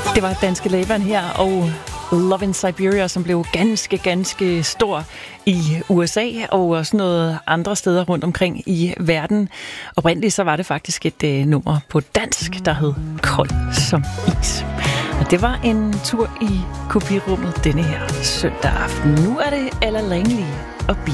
Det var Danske Laban her, og Love in Siberia, som blev ganske stor i USA og også noget andre steder rundt omkring i verden. Oprindeligt så var det faktisk et nummer på dansk, der hed Kold som is. Og det var en tur i kopirummet denne her søndag aften. Nu er det Ella Langley og